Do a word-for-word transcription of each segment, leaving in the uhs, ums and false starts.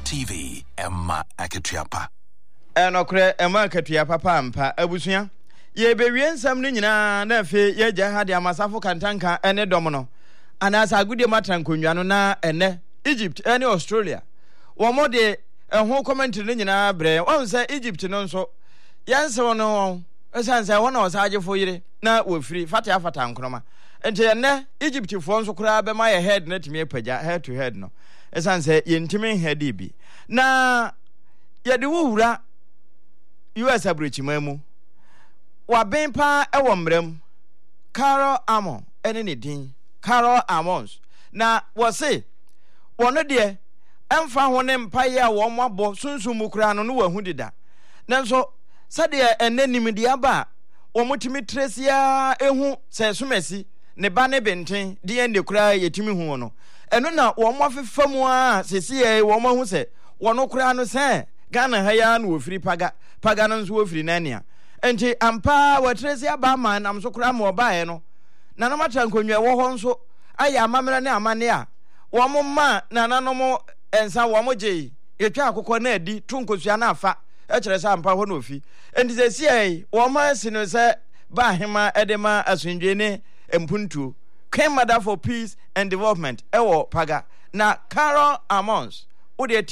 T V Emma Akatuapa. Enokre Emma Akatuapa pampa abusua. Ye bewie nsam no nyina na afi ye gya ha de amasafo kantanka ene dom no. Anasa agudie matrankonwa no na ene Egypt ene Australia. Wo mo de ehon commentary no nyina bre. Won say Egypt no nso yanse no esanse won na osagefo yire na wofiri fata afata nkroma. Ente ene Egypt fo nso kura be ma ye head na timi epaja head to head no. Esanse ye ntimi head bi. Na ye de wura U S abrochimamu waben pa ewo mrem Carol Amon ene ne din Carol Amons na wo se wono de emfa ho ne mpaye a wo mabo sunsumu kura no no wahu dida nanso sade ene nimdi aba wo mutimi tresia ehu se somasi ne ba ne benten de ende kura yetimi hu no eno na wo mafefamu a sesiye wo mahu se wono kura no se Ghana haya no ofiri paga paga no nso ofiri nania enti ampa watresi abama nam so kura mo bae no na na mata nkonwa wo ho nso aya amamra ne amane a wo mo ma na na no mo ensa wo mo gye yetwa akokọ na adi tunkosua na afa e kire se ampa ho no ofi enti se sie wo ma sino se ba hema edema asundwe ne empuntu Queen Mother for Peace and Development ewo paga na Carol Amons our great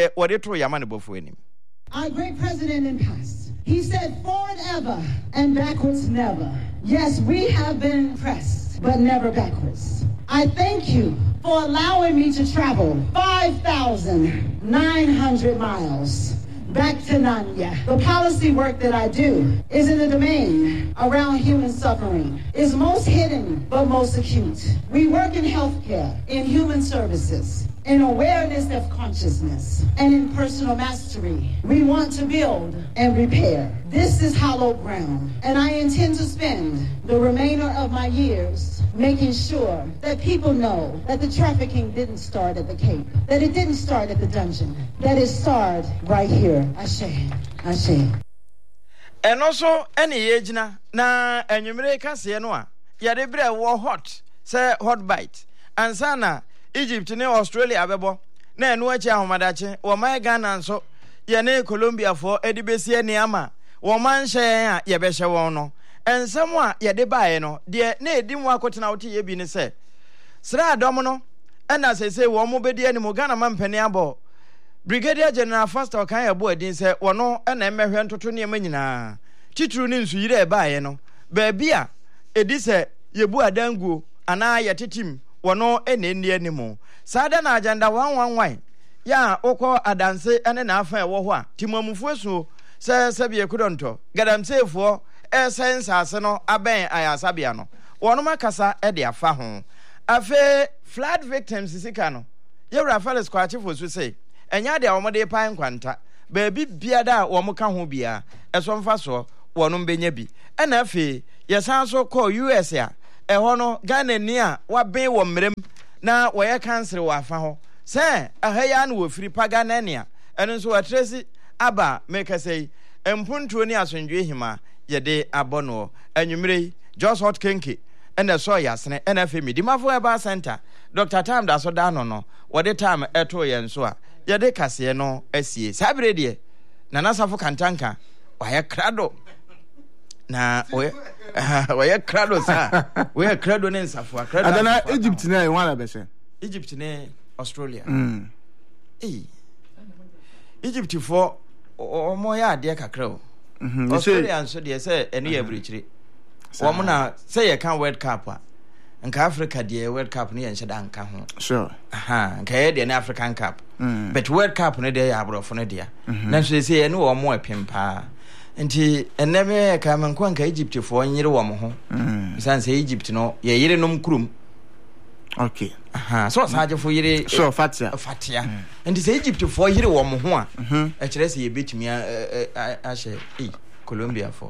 president in past, he said forward ever and backwards never. Yes, we have been pressed, but never backwards. I thank you for allowing me to travel five thousand nine hundred miles back to Nanya. The policy work that I do is in the domain around human suffering. It's most hidden, but most acute. We work in healthcare, in human services, in awareness of consciousness, and in personal mastery. We want to build and repair. This is hallowed ground, and I intend to spend the remainder of my years making sure that people know that the trafficking didn't start at the Cape, that it didn't start at the dungeon, that it started right here. Ashe, Ashe. And also, any yejina na enyumere kase no a yade bre wo hot, say hot bite. And sana Egypt ne Australia abebo na enu achi ahomadache wo man Ghana nso ye ne Colombia for edibesi ani ama wo man hye a ye be hye won no ensem a ye de bae no de na edimu akotena wote ye bi ne se sra adom no ena sese wo mo bedi ani mo Ghana mampani abo Brigadier General Foster kan ya bo adin se wono ena emehwe ntoto ne manyina titru ne nsu yire bae no ba bia edi se ye bu adanguo ana ye tetim wono ene ndi animu sada na agenda one one one ya okọ adanse ene na afa ewo ho a timamufo esuo se se bie kudonto gadamsefo essence ase no aben ayasabia no wono makasa e de afa ho afe flood victims sika no yewra fales kwache fo so say enya de awomode pan kwanta ba bi biada wo mo ka ho bia eso mfa so wono mbenya bi ena afe yesan so call U S a eho no Ghana ni a wa ben wo mrem na wo ye cancer wa afa ho se ahaya na wo firi paga na ne a eno nso wa tresi aba make say empuntuo ni asondwe hima ye de abono anwumre Just Hot Kenke ena so yasene ena fe midimafo eba center Doctor Tam da so da no no wo de time eto ye nso a ye de kase no asie sabre de na nasafo kantanka wa ye krado na oye oye krado sa oye krado ne nsafo krado adana Egypt na e wana be se Egypt ne Australia mm eh Egypt for omo ya ade kakra o mhm Australia nso de se enu ya brichiri omo na say ye kan World Cup a nka Africa de World Cup ne ye nhyeda nka ho sure aha nka ye de na African Cup mm. But World Cup ne de ya abrofo ne de na so say enu omo epempa nti eneme ka man kwanka Egypt fo nyire wo mo ho mm sanse Egypt no ye yire nom krum okay aha so saje fo yire sure fatia fatia nti se Egypt fo yire wo mo ho a e kire se ye betumi a a she eh Colombia fo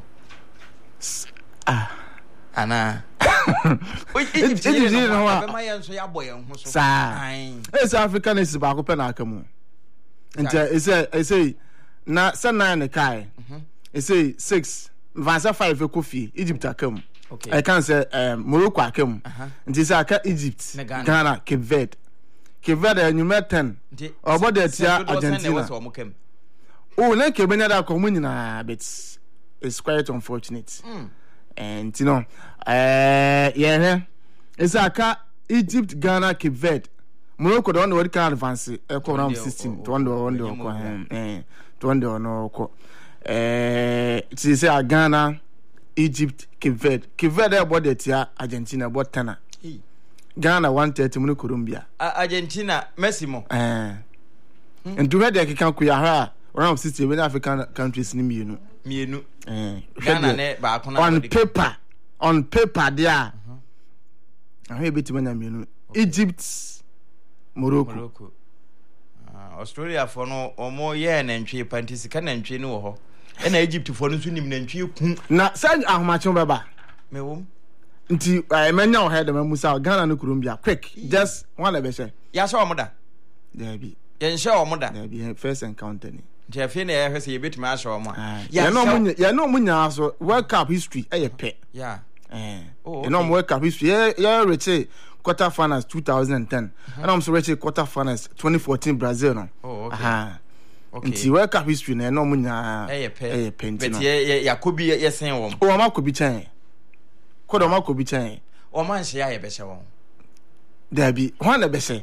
ah ana Egypt yire no a be ma ye nso ya boye ho so sa eh South African is ba ko pe na akamu nti e say e say na seven ne kai e say six vansa five e kofi Egypt akam okay I can say um, Morocco akam nti say aka Egypt Ghana Cape Verde Kevada enyume ten obo de tia Argentina oh na kebenya da ko munyina but it's quite unfortunate mm. and you know eh yeah Isaka Egypt Ghana Cape Verde Morocco don world can advance e ko round sixteen to wonder wonder ko eh to wonder no ko eh ti say Ghana Egypt Cape Verde Cape Verde about the tia Argentina but tana Ghana one thirty mun Colombia Argentina Messi mo eh and to where can ku ya ha around sixty when African countries ni mienu mienu eh Ghana ne ba ko na on paper on paper there I hear bit when mienu Egypt Morocco Morocco uh, Australia for no omo ye na ntwe pantisika na ntwe ni wo ho e na Egypt for no so nim na ntwe ku na say ahomachon beba me wom nti I menya o head mamusa Ghana no Colombia quick just one be say ya sha omoda there be ye nsha omoda there be first encounter ni nti afi na ye hwese ye betima asha omo ya no munya ya no munya so World Cup history e ye pe yeah eh you know World Cup history ya reach quarter finals twenty ten uh-huh. and I'm so reach quarter finals twenty fourteen Brazil no oh okay aha okay nti World Cup history na no munya e ye pe e ye pe nti no but ye yakobi ye sen wom o ma ko bi chan ko do ma ko bi chan o man hye ya ye be hye won there be one na be hye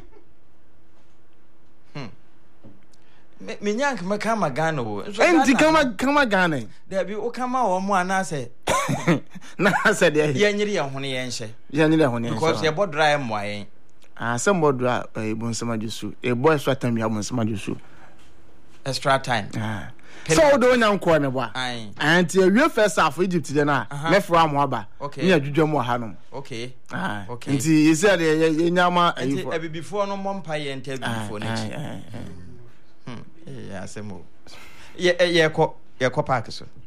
hmm me nyank me kama Ghana wo enti kama kama Ghana there be o kama wo mo ana se na se de ye nyiri ye ho ne ye nhye ye nyiri ye ho ne ye because ye bodra mo ayen ah some bodra e bonsama jusu e boy so atam ya bonsama jusu extra time ah so do nya nko ne boa anti awie first half Egypt de na me fra mo aba ni adwudwa mo ha no okay ah okay nti you say ye nyama ayifo e before no mo mpa ye nta before na chi hmm eh asemo ye ye ko ye ko park so